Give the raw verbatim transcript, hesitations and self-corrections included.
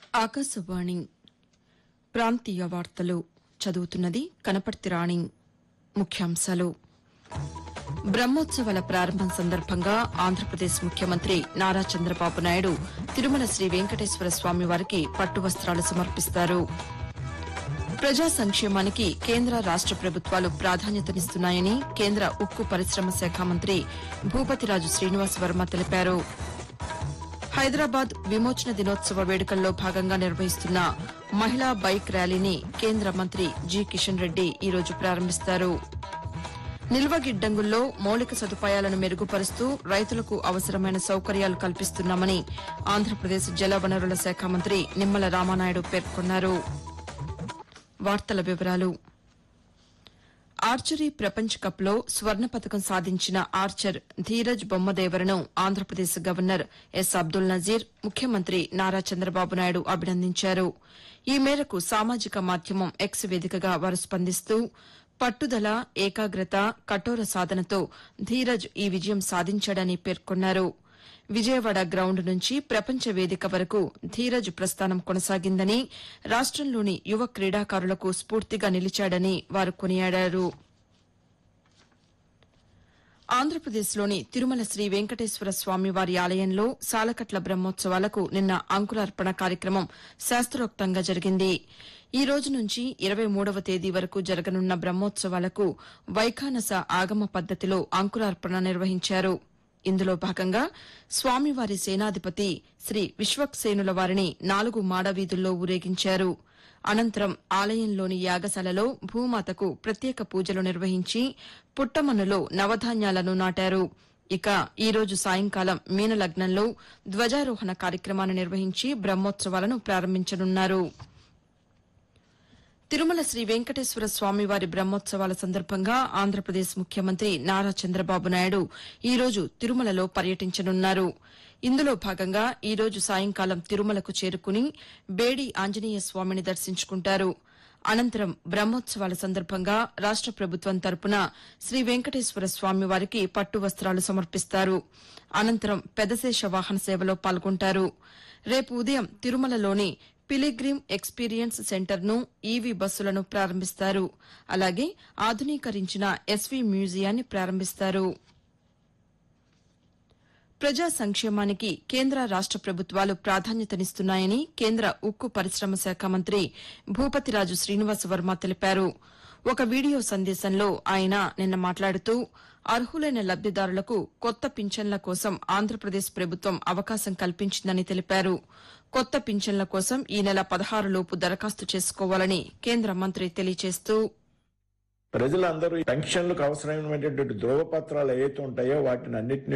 ఆకాశవాణి ప్రాంతీయ వార్తలు చదువుతున్నది కనపర్తి రాణి. ముఖ్యాంశాలు. బ్రహ్మోత్సవాల ప్రారంభం సందర్భంగా ఆంధ్రప్రదేశ్ ముఖ్యమంత్రి నారా చంద్రబాబు నాయుడు తిరుమల శ్రీ వెంకటేశ్వర స్వామి వారికి పట్టు వస్త్రాలు సమర్పిస్తారు. ప్రజా సంక్షేమానికి కేంద్ర రాష్ట ప్రభుత్వాలు ప్రాధాన్యతనిస్తున్నాయని కేంద్ర ఉక్కు పరిశ్రమ శాఖ మంత్రి భూపతిరాజు శ్రీనివాస్ వర్మ తెలిపారు. హైదరాబాద్ విమోచన దినోత్సవ వేడుకల్లో భాగంగా నిర్వహిస్తున్న మహిళా బైక్ ర్యాలీని కేంద్ర మంత్రి జి కిషన్ రెడ్డి ఈరోజు ప్రారంభిస్తారు. నిల్వ గిడ్డంగుల్లో మౌలిక సదుపాయాలను మెరుగుపరుస్తూ రైతులకు అవసరమైన సౌకర్యాలు కల్పిస్తున్నామని ఆంధ్రప్రదేశ్ జలవనరుల శాఖ మంత్రి నిమ్మల రామానాయుడు పేర్కొన్నారు. వార్తల వివరాలు. ఆర్చరీ ప్రపంచ కప్లో స్వర్ణ పతకం సాధించిన Archer Dheeraj బొమ్మదేవరను Andhra Pradesh governor yes Abdul Nazir ముఖ్యమంత్రి నారా చంద్రబాబు నాయుడు అభినందించారు. ఈ మేరకు సామాజిక మాధ్యమం ఎక్స్ వేదికగా వారు స్పందిస్తూ పట్టుదల, ఏకాగ్రత, కఠోర సాధనతో ధీరజ్ ఈ విజయం సాధించాడని పేర్కొన్నారు. విజయవాడ గ్రౌండ్ నుంచి ప్రపంచ వేదిక వరకు ధీరజ్ ప్రస్థానం కొనసాగిందని, రాష్టంలోని యువ క్రీడాకారులకు స్ఫూర్తిగా నిలిచాడని వారు కొనియాడారు. ఆంధ్రప్రదేశ్లోని తిరుమల శ్రీ వెంకటేశ్వర స్వామి వారి ఆలయంలో సాలకట్ల బ్రహ్మోత్సవాలకు నిన్న అంకురార్పణ కార్యక్రమం శాస్త్రోక్తంగా జరిగింది. ఈ రోజు నుంచి ఇరవై మూడవ తేదీ వరకు జరగనున్న బ్రహ్మోత్సవాలకు వైఖానస ఆగమ పద్దతిలో అంకురార్పణ నిర్వహించారు. ఇందులో భాగంగా స్వామివారి సేనాధిపతి శ్రీ విశ్వక్సేనుల వారిని నాలుగు మాడవీధుల్లో ఊరేగించారు. అనంతరం ఆలయంలోని యాగశాలలో భూమాతకు ప్రత్యేక పూజలు నిర్వహించి పుట్టమన్నులో నవధాన్యాలను నాటారు. ఇక ఈ రోజు సాయంకాలం మీనలగ్నంలో ధ్వజారోహణ కార్యక్రమాన్ని నిర్వహించి బ్రహ్మోత్సవాలను ప్రారంభించనున్నారు. తిరుమల శ్రీ వెంకటేశ్వర స్వామివారి బ్రహ్మోత్సవాల సందర్భంగా ఆంధ్రప్రదేశ్ ముఖ్యమంత్రి నారా చంద్రబాబు నాయుడు ఈ రోజు తిరుమలలో పర్యటించనున్నారు. ఇందులో భాగంగా ఈ రోజు సాయంకాలం తిరుమలకు చేరుకుని బేడి ఆంజనేయ స్వామిని దర్శించుకుంటారు. అనంతరం బ్రహ్మోత్సవాల సందర్భంగా రాష్ట ప్రభుత్వం తరపున శ్రీ వెంకటేశ్వర స్వామివారికి పట్టు వస్త్రాలు సమర్పిస్తారు. అనంతరం పెదశేష వాహన సేవలో పాల్గొంటారు. రేపు ఉదయం తిరుమలలోని పిలిగ్రిమ్ ఎక్స్పీరియన్స్ సెంటర్ను, ఈవీ బస్సులను ప్రారంభిస్తారు. అలాగే ఆధునీకరించిన ఎస్వీ మ్యూజియాన్ని ప్రారంభిస్తారు. ప్రజా సంక్షేమానికి కేంద్ర రాష్ట ప్రభుత్వాలు ప్రాధాన్యతనిస్తున్నాయని కేంద్ర ఉక్కు పరిశ్రమ శాఖ మంత్రి భూపతిరాజు శ్రీనివాస్ వర్మ తెలిపారు. ఒక వీడియో సందేశంలో ఆయన నిన్న మాట్లాడుతూ అర్హులైన లబ్దిదారులకు కొత్త పింఛన్ల కోసం ఆంధ్రప్రదేశ్ ప్రభుత్వం అవకాశం కల్పించిందని తెలిపారు. కొత్త పింఛన్ల కోసం ఈ నెల పదహారు లోపు దరఖాస్తు చేసుకోవాలని కేంద్ర మంత్రి తెలియజేస్తూ ప్రజలందరూ పెన్షన్లకు అవసరమైనటువంటి ధ్రువపత్రాలు ఏవైతే ఉంటాయో వాటిని అన్నింటినీ